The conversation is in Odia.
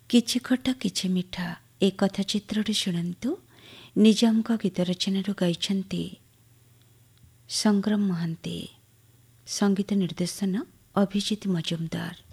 କିଛି ଖଟା କିଛି ମିଠା ଏ କଥା ଚିତ୍ରରେ ଶୁଣନ୍ତୁ। ନିଜାମଙ୍କ ଗୀତ ରଚନାରୁ ଗାଇଛନ୍ତି ସଂଗ୍ରାମ ମହାନ୍ତି। ସଙ୍ଗୀତ ନିର୍ଦ୍ଦେଶନ ଅଭିଜିତ ମଜୁମଦାର।